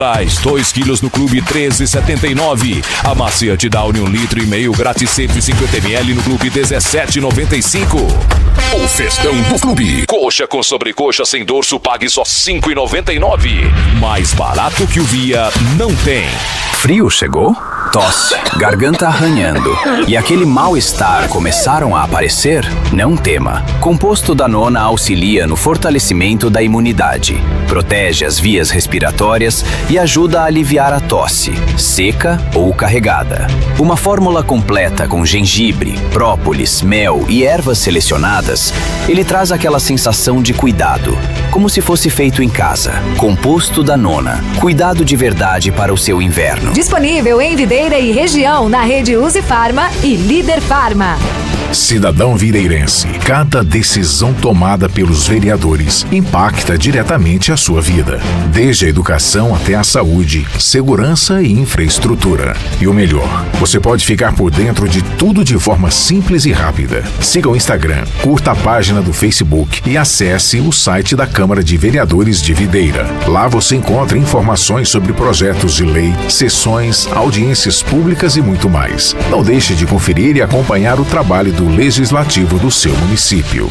2 quilos no clube 13,79. Amaciante Downy 1,5 litro grátis 150 ml no clube 17,95. O festão do clube. Coxa com sobrecoxa sem dorso, pague só 5,99. Mais barato que o Via não tem. Frio chegou? Tosse, garganta arranhando e aquele mal-estar começaram a aparecer? Não tema. Composto Danona auxilia no fortalecimento da imunidade, protege as vias respiratórias e ajuda a aliviar a tosse, seca ou carregada. Uma fórmula completa com gengibre, própolis, mel e ervas selecionadas, ele traz aquela sensação de cuidado, como se fosse feito em casa. Composto Danona. Cuidado de verdade para o seu inverno. Disponível em Videira e região na rede Use Farma e Líder Farma. Cidadão videirense, cada decisão tomada pelos vereadores impacta diretamente a sua vida, desde a educação até a saúde, segurança e infraestrutura. E o melhor, você pode ficar por dentro de tudo de forma simples e rápida. Siga o Instagram, curta a página do Facebook e acesse o site da Câmara de Vereadores de Videira. Lá você encontra informações sobre projetos de lei, sessões, audiências públicas e muito mais. Não deixe de conferir e acompanhar o trabalho do Legislativo do seu município.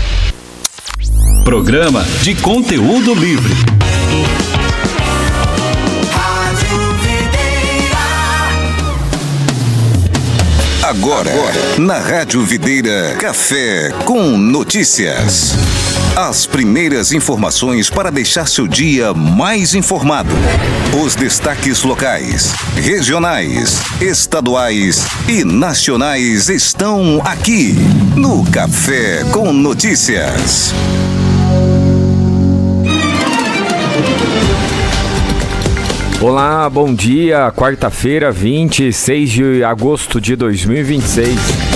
Programa de conteúdo livre. Agora, na Rádio Videira, Café com Notícias. As primeiras informações para deixar seu dia mais informado. Os destaques locais, regionais, estaduais e nacionais estão aqui no Café com Notícias. Olá, bom dia. Quarta-feira, 26 de agosto de 2026.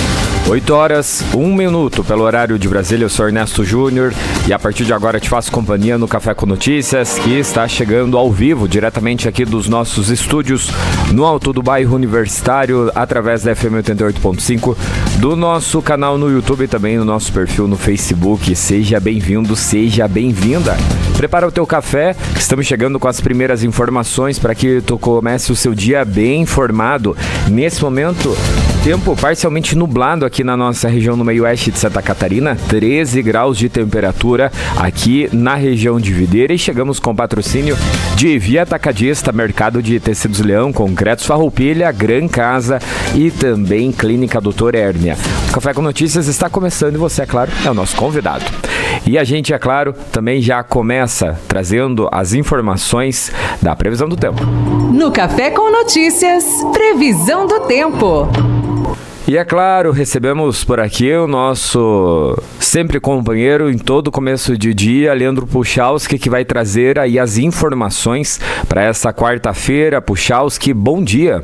8 horas, 1 minuto pelo horário de Brasília. Eu sou Ernesto Júnior e a partir de agora te faço companhia no Café com Notícias, que está chegando ao vivo, diretamente aqui dos nossos estúdios no alto do bairro Universitário, através da FM 88.5, do nosso canal no YouTube e também no nosso perfil no Facebook. Seja bem-vindo, seja bem-vinda. Prepara o teu café, estamos chegando com as primeiras informações para que tu comece o seu dia bem informado. Nesse momento, tempo parcialmente nublado aqui na nossa região no meio-oeste de Santa Catarina, 13 graus de temperatura aqui na região de Videira, e chegamos com patrocínio de Via Atacadista, Mercado de Tecidos Leão, Concretos Farroupilha, Gran Casa e também Clínica Doutor Hérnia. O Café com Notícias está começando e você, é claro, é o nosso convidado. E a gente, é claro, também já começa trazendo as informações da previsão do tempo. No Café com Notícias, previsão do tempo. E é claro, recebemos por aqui o nosso sempre companheiro em todo começo de dia, Leandro Puchalski, que vai trazer aí as informações para essa quarta-feira. Puchalski, bom dia.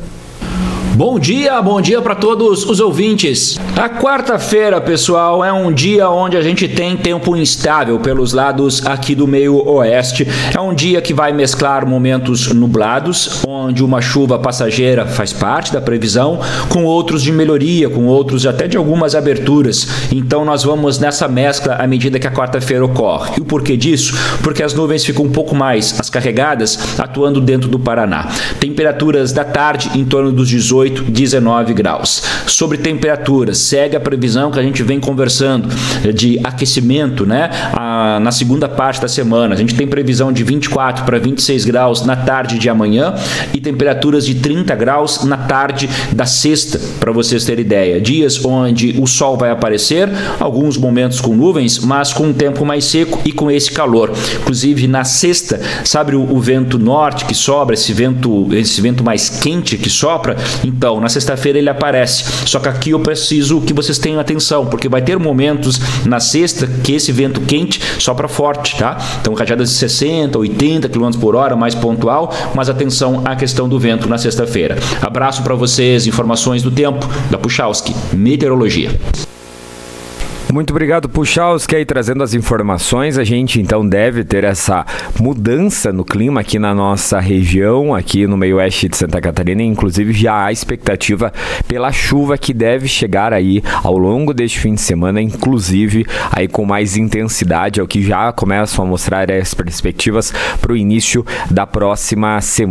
Bom dia para todos os ouvintes. A quarta-feira, pessoal, é um dia onde a gente tem tempo instável pelos lados aqui do meio oeste. É um dia que vai mesclar momentos nublados, onde uma chuva passageira faz parte da previsão, com outros de melhoria, com outros até de algumas aberturas. Então nós vamos nessa mescla à medida que a quarta-feira ocorre. E o porquê disso? Porque as nuvens ficam um pouco mais carregadas, atuando dentro do Paraná. Temperaturas da tarde em torno dos 18, 19 graus. Sobre temperaturas, segue a previsão que a gente vem conversando de aquecimento, né? Na segunda parte da semana, a gente tem previsão de 24 para 26 graus na tarde de amanhã e temperaturas de 30 graus na tarde da sexta, para vocês terem ideia. Dias onde o sol vai aparecer, alguns momentos com nuvens, mas com um tempo mais seco e com esse calor. Inclusive na sexta, sabe o vento norte que sobra, esse vento mais quente que sopra? Então, na sexta-feira ele aparece. Só que aqui eu preciso que vocês tenham atenção, porque vai ter momentos na sexta que esse vento quente sopra forte, tá? Então, rajadas de 60, 80 km por hora, mais pontual, mas atenção à questão do vento na sexta-feira. Abraço para vocês, informações do tempo da Puchalski, Meteorologia. Muito obrigado, Puchalski, aí trazendo as informações. A gente então deve ter essa mudança no clima aqui na nossa região, aqui no meio oeste de Santa Catarina. Inclusive já há expectativa pela chuva que deve chegar aí ao longo deste fim de semana, inclusive aí com mais intensidade, é o que já começam a mostrar as perspectivas para o início da próxima semana.